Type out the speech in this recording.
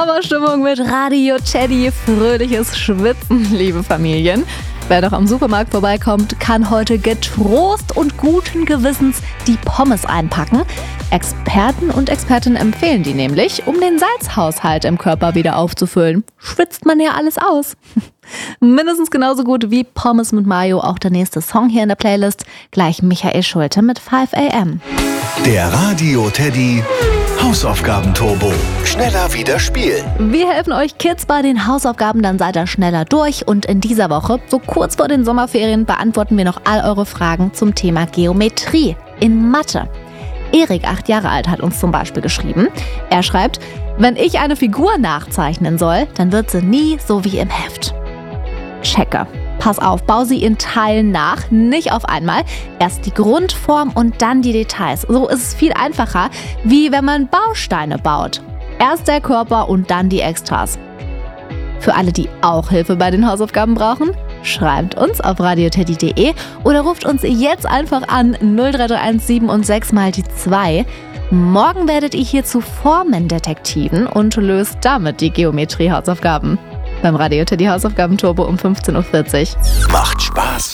Sommerstimmung mit Radio Teddy, fröhliches Schwitzen, liebe Familien. Wer doch am Supermarkt vorbeikommt, kann heute getrost und guten Gewissens die Pommes einpacken. Experten und Expertinnen empfehlen die nämlich, um den Salzhaushalt im Körper wieder aufzufüllen. Schwitzt man ja alles aus. Mindestens genauso gut wie Pommes mit Mayo auch der nächste Song hier in der Playlist. Gleich Michael Schulte mit 5 AM. Der Radio Teddy Hausaufgaben-Turbo. Schneller wieder spielen. Wir helfen euch Kids bei den Hausaufgaben, dann seid ihr schneller durch. Und in dieser Woche, so kurz vor den Sommerferien, beantworten wir noch all eure Fragen zum Thema Geometrie in Mathe. Erik, 8 Jahre alt, hat uns zum Beispiel geschrieben. Er schreibt, wenn ich eine Figur nachzeichnen soll, dann wird sie nie so wie im Heft. Checke. Pass auf, bau sie in Teilen nach, nicht auf einmal. Erst die Grundform und dann die Details. So ist es viel einfacher, wie wenn man Bausteine baut. Erst der Körper und dann die Extras. Für alle, die auch Hilfe bei den Hausaufgaben brauchen, schreibt uns auf radioteddy.de oder ruft uns jetzt einfach an 0331 7 und 6 mal die 2. Morgen werdet ihr hier zu Formendetektiven und löst damit die Geometrie-Hausaufgaben. Beim Radio Teddy Hausaufgaben-Turbo um 15.40 Uhr. Macht Spaß.